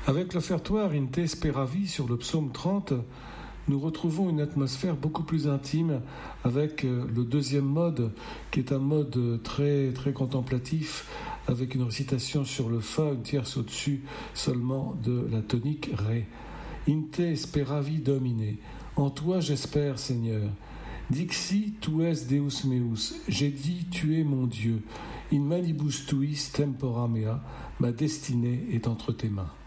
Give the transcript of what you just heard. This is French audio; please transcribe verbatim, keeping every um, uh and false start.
Avec l'offertoire In te speravi sur le psaume trente, nous retrouvons une atmosphère beaucoup plus intime avec le deuxième mode, qui est un mode très, très contemplatif, avec une récitation sur le fa, une tierce au-dessus seulement de la tonique ré. In te speravi domine, en toi j'espère Seigneur. Dixi tu es Deus meus, j'ai dit tu es mon Dieu. In manibus tuis tempora mea, ma destinée est entre tes mains.